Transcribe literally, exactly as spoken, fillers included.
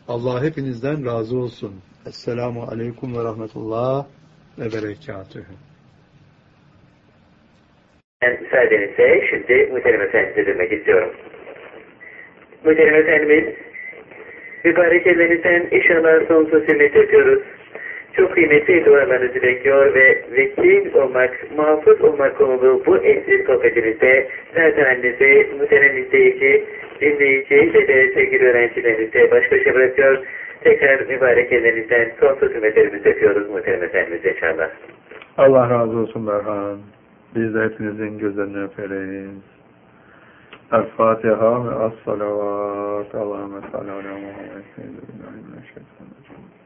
Allah hepinizden razı olsun. Esselamu aleyküm ve rahmetullah ve berekatühü. Ben müsaadenizle şimdi muhterem efendimize dönmek istiyorum. Muhterem efendimiz, mübarek ellerinizden inşallah sonsuz ümmet ediyoruz. Çok kıymetli dualarınızı bekliyor ve vekil olmak, muhafız olmak konulu bu eşsiz sohbetimizde zaten annenizi, muhterem izleyici, dinleyici ve de sevgili öğrencilerinizi baş başa bırakıyor. Tekrar mübarek ellerinizden sonsuz ümmetlerimizi öpüyoruz muhterem efendimiz inşallah. Allah razı olsun Berhan. Biz de hepinizin gözlerini öperiz. El-Fatiha ve Es-Salavat. Allahümme salli ala Muhammed.